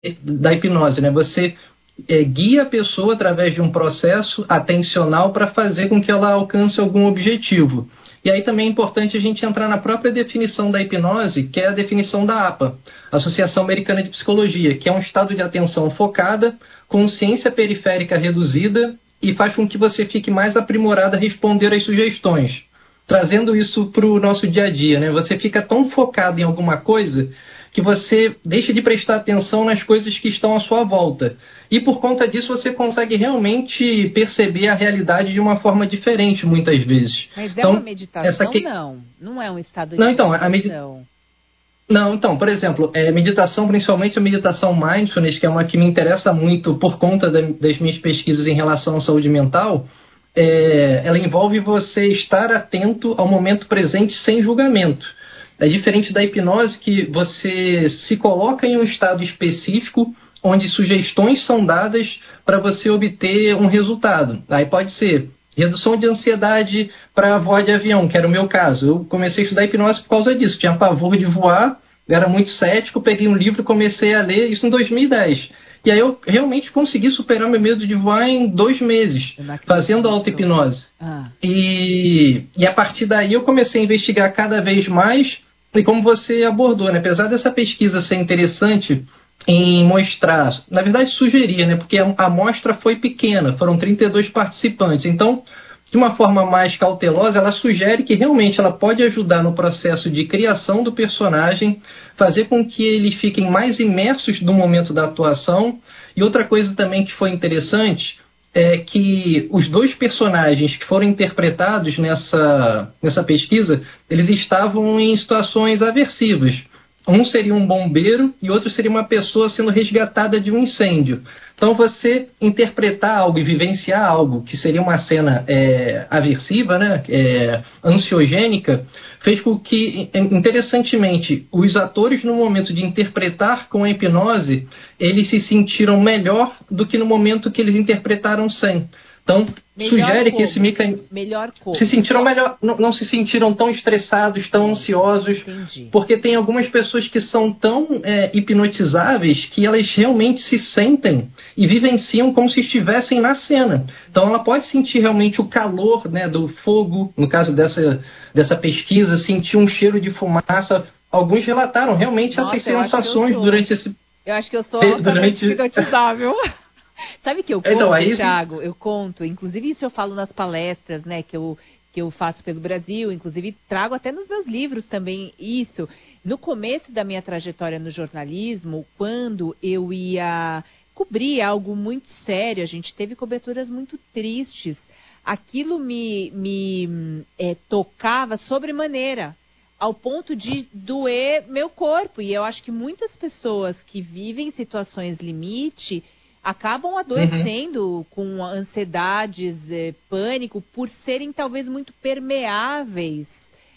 da hipnose, né? Você guia a pessoa através de um processo atencional para fazer com que ela alcance algum objetivo. E aí também é importante a gente entrar na própria definição da hipnose, que é a definição da APA, Associação Americana de Psicologia, que é um estado de atenção focada, consciência periférica reduzida e faz com que você fique mais aprimorado a responder às sugestões. Trazendo isso para o nosso dia a dia, né? Você fica tão focado em alguma coisa que você deixa de prestar atenção nas coisas que estão à sua volta. E por conta disso você consegue realmente perceber a realidade de uma forma diferente, muitas vezes. Mas é uma meditação? Não é um estado de meditação. Não, então, por exemplo, meditação, principalmente a meditação mindfulness, que é uma que me interessa muito por conta das minhas pesquisas em relação à saúde mental, ela envolve você estar atento ao momento presente sem julgamento. É diferente da hipnose, que você se coloca em um estado específico onde sugestões são dadas para você obter um resultado. Aí pode ser redução de ansiedade para voar de avião, que era o meu caso. Eu comecei a estudar hipnose por causa disso. Tinha pavor de voar, era muito cético, peguei um livro e comecei a ler, isso em 2010. E aí eu realmente consegui superar meu medo de voar em 2 meses, fazendo auto-hipnose. E a partir daí eu comecei a investigar cada vez mais. E como você abordou, né? Apesar dessa pesquisa ser interessante em mostrar, na verdade sugeria, né? Porque a amostra foi pequena, foram 32 participantes. Então, de uma forma mais cautelosa, ela sugere que realmente ela pode ajudar no processo de criação do personagem, fazer com que eles fiquem mais imersos no momento da atuação. E outra coisa também que foi interessante é que os 2 personagens que foram interpretados nessa pesquisa, eles estavam em situações aversivas. Um seria um bombeiro e outro seria uma pessoa sendo resgatada de um incêndio. Então, você interpretar algo e vivenciar algo que seria uma cena aversiva, né, ansiogênica, fez com que, interessantemente, os atores, no momento de interpretar com a hipnose, eles se sentiram melhor do que no momento que eles interpretaram sem. Então, sugere que esse mecanismo... Melhor como? Se sentiram melhor, não se sentiram tão estressados, tão ansiosos. Entendi. Porque tem algumas pessoas que são tão hipnotizáveis que elas realmente se sentem e vivenciam como se estivessem na cena. Então ela pode sentir realmente o calor, né, do fogo, no caso dessa pesquisa, sentir um cheiro de fumaça. Alguns relataram realmente essas sensações durante esse... Eu acho que eu sou altamente hipnotizável. Sabe que eu conto, então, Thiago? Eu conto, inclusive isso eu falo nas palestras, né, que eu faço pelo Brasil, inclusive trago até nos meus livros também isso. No começo da minha trajetória no jornalismo, quando eu ia cobrir algo muito sério, a gente teve coberturas muito tristes, aquilo me tocava sobremaneira, ao ponto de doer meu corpo. E eu acho que muitas pessoas que vivem situações limite acabam adoecendo com ansiedades, pânico, por serem talvez muito permeáveis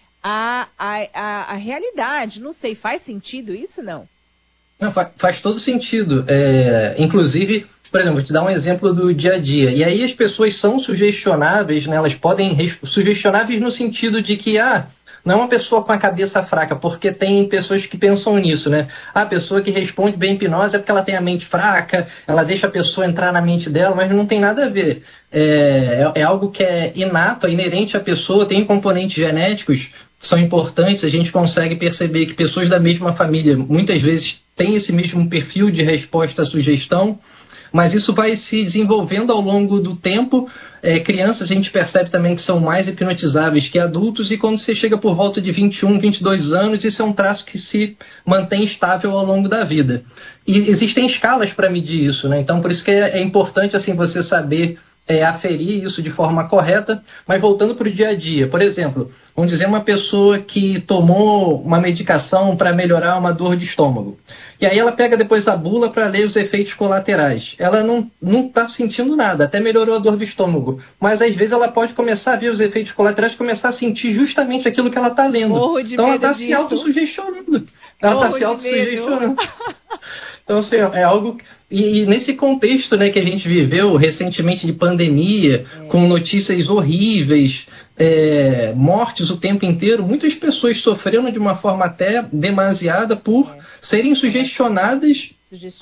à realidade. Não sei, faz sentido isso, não? Não, faz todo sentido. Inclusive, por exemplo, vou te dar um exemplo do dia a dia. E aí as pessoas são sugestionáveis, né? Elas podem... Sugestionáveis no sentido de que... não é uma pessoa com a cabeça fraca, porque tem pessoas que pensam nisso, né? A pessoa que responde bem hipnose é porque ela tem a mente fraca, ela deixa a pessoa entrar na mente dela, mas não tem nada a ver. É algo que é inato, é inerente à pessoa, tem componentes genéticos que são importantes. A gente consegue perceber que pessoas da mesma família muitas vezes têm esse mesmo perfil de resposta à sugestão, mas isso vai se desenvolvendo ao longo do tempo. Crianças a gente percebe também que são mais hipnotizáveis que adultos, e quando você chega por volta de 21, 22 anos, isso é um traço que se mantém estável ao longo da vida. E existem escalas para medir isso, né? Então, por isso que é importante assim, você saber aferir isso de forma correta. Mas voltando para o dia a dia, por exemplo, vamos dizer uma pessoa que tomou uma medicação para melhorar uma dor de estômago. E aí ela pega depois a bula para ler os efeitos colaterais. Ela não está sentindo nada, até melhorou a dor do estômago. Mas às vezes ela pode começar a ver os efeitos colaterais e começar a sentir justamente aquilo que ela está lendo. Então ela está se autossugestionando. Ela está se autossugestionando. Então, assim, é algo... E nesse contexto, né, que a gente viveu recentemente de pandemia, com notícias horríveis, mortes o tempo inteiro, muitas pessoas sofreram de uma forma até demasiada por serem sugestionadas